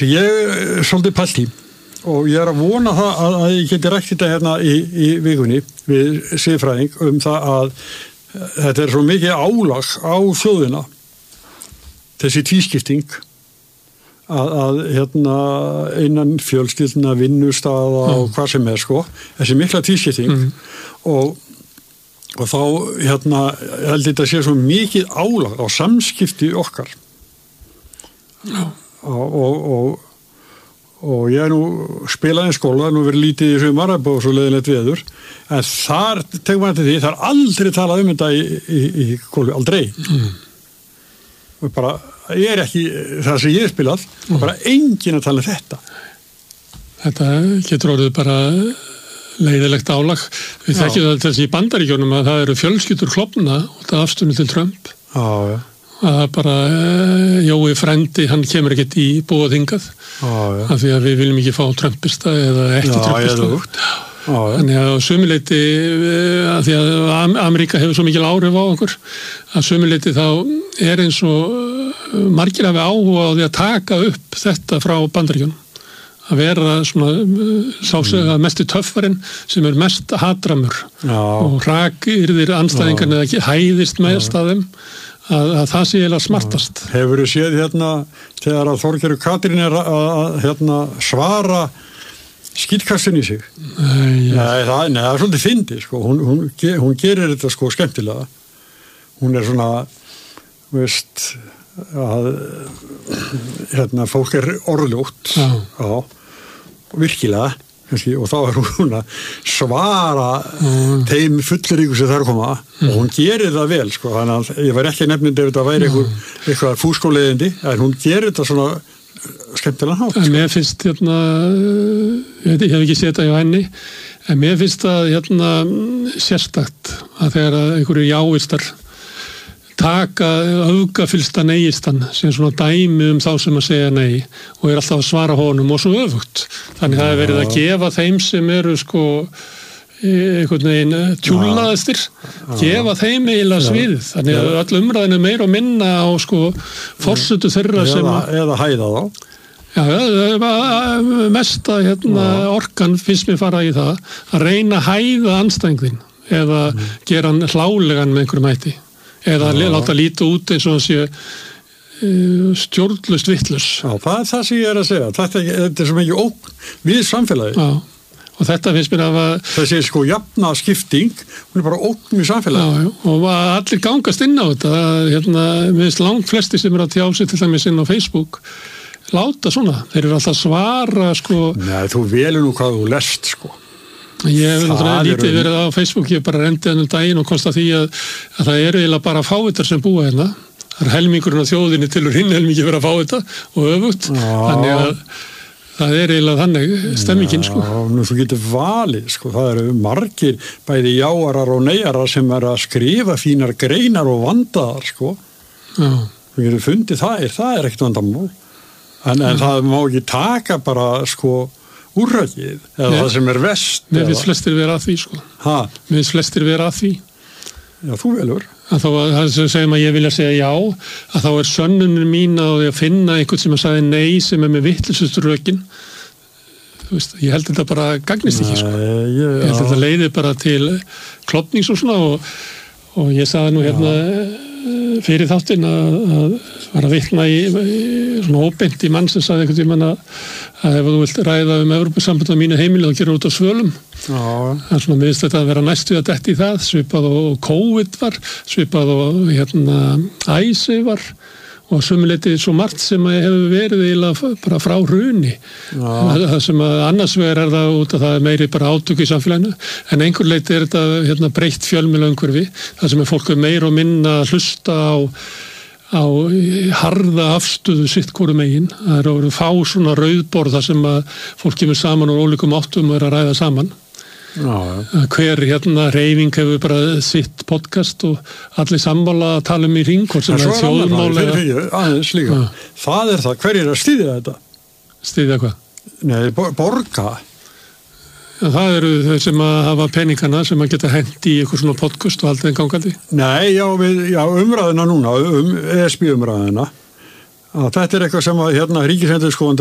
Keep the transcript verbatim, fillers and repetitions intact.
sem ég svolítið pælt í og ég er að vona það að, að ég geti rætt þetta hérna í, í vikunni við siðfræðing um það að þetta er svo mikið álag á þjóðina þessi tvískipting að, að hérna innan fjölskyldna, vinnustaða mm. og hvað sem er sko, þessi mikla tvískipting mm. og, og þá hérna held þetta sé svo mikið álag á samskipti okkar Já. og, og, og og ég er nú spilaði í skóla, nú verið lítið í sumar og svo leiðilegt veður, en þar tegum maður til því, það er aldrei talað um þetta í, í, í skólu, aldrei mm. og bara ég er ekki, það sem ég er spilað mm. bara enginn að tala um þetta Þetta getur orðið bara leiðilegt álag við þekkjum það þessi í Bandaríkjunum að það eru fjölskyldur klofna og það afstunni til Trump Já, já að bara uh, Jói frendi, hann kemur ekkert í búið hingað ah, af því að við viljum ekki fá trumpista eða ekki já, trumpista ah, þannig að sumuleyti uh, að því að Ameríka hefur svo mikil áhrif á okkur að sumuleyti þá er eins og uh, margir hafi áhuga á því að taka upp þetta frá Bandaríkjunum að vera svona uh, sásega mm. mesti töffarinn sem er mest hatramur já. og rakirðir anstæðingarnir eða ekki hæðist mest að þeim Að, að það sé eiginlega smartast. Hefur þú séð hérna þegar að Þorgerður Katrín er að, að hérna, svara skítkastin í sig? Nei, ja. nei, það, nei, það er svolítið fyndi, sko. Hún, hún, hún gerir þetta sko skemmtilega. Hún er svona, veist, að hérna, fólk er orðljótt, já, já virkilega. Og þá er hún að svara mm. þeim fulliríku sem þar koma mm. og hún gerir það vel sko. Þannig að ég var ekki nefnind ef þetta væri einhver, eitthvað fúskóleiðindi en hún gerir þetta svona skemmtilega hátt sko. En mér finnst hérna ég hef ekki séð þetta hjá henni en mér finnst það hérna sérstakt að þegar einhverju jáistar taka öfgafyllsta neyistan sem svona dæmi um þá sem að segja nei og er alltaf að svara honum og svo öfugt. Þannig það er verið að gefa þeim sem eru sko einhvern veginn tjúlaðistir, gefa þeim eiginlega sviðið. Þannig að öll umræðin er meira og minna á sko forsetu þeirra eða, sem að... Eða hæða þá. Já, mesta hérna, orkan finnst mér fara í það að reyna að hæða anstæðingin eða mm. gera hann hlálegan með einhverjum hætti. Eða já. Láta líta út eins og hann sé uh, stjórnlaust vitlaus. Já, það er það sem ég er að segja. Þetta, þetta er sem ekki ógn við samfélagi. Já, og þetta finnst mér að... Þessi sko jafna skipting, hún er bara ógn við samfélagi. Já, já, og allir gangast inn á þetta. Hérna, við veist langt flesti sem er að tjá sig til dæmis inn á Facebook, láta svona. Þeir eru alltaf svara, sko... Nei, þú velur nú hvað þú lest, sko. Ég hef náttúrulega lítið verið á Facebook, ég hef bara rendið ennum daginn og konsta því að, að það eru eiginlega bara fávitar sem búa hérna. Það er helmingurinn á þjóðinni tilur hinn helmingi verið að fá þetta og öfugt. Já. Þannig að það er eiginlega þannig stemmingin, sko. Já, nú þú getur valið, sko. Það eru margir bæði jáarar og neyjarar sem er að skrifa fínar greinar og vandaðar, sko. Já. Þú getur fundið það, er, það er ekkert vandamál. En, en það má ekki taka bara, sko, úrrækið, eða Nei. Það sem er vest. Mér finnst flestir vera að því, sko. Hæ? Mér finnst flestir vera að því. Já, þú velur. Að þá að það sem segir maður ég vilja segja já, að þá er sönnunin mín á því að finna einhvern sem að sagði nei sem er með vitlausust rökin. Þú veist, ég held þetta bara gagnist ekki, sko. Nei, ég, ég held þetta leiði bara til klofnings og svona og, og ég sagði nú hérna fyrir þáttinn að, að var að vitna í, í svona óbeint í mann sem sagði einhvern tímann að, að ef þú vilt ræða um Evrópusambandið á mínu heimili þá gerir út á svölum. Já. Það er svona miðst þetta að vera næstu að detti í það, svipað og COVID var, svipað og hérna æsi var og sömuleyti svo margt sem hefur verið eiginlega bara frá hruni. Það sem að annars vegar er það út að það er meiri bara átök í samfélaginu en einhver leyti er þetta hérna, breytt fjölmiðlaumhverfi, það sem er fólk meira og minna að hlusta á á harða afstöðu sitt hvoru megin. Það eru að fá svona rauðborð þar sem að fólk kemur saman úr ólíkum áttum og er að ræða saman. Já. Hver hérna hreyfing hefur bara sitt podcast og allir sammála að tala um í hring hvort sem er þjóðmál eða... Aðeins líka. Já. Það er það. Hver er að styðja þetta? Styðja hvað? Nei, borga. Það eru þau sem að hafa peningana sem að geta hent í eitthvað svona podcast og allt þeim gangandi? Nei, já, við, já umræðina núna, um E S B umræðina. Að þetta er eitthvað sem að hérna ríkisendurskoðandi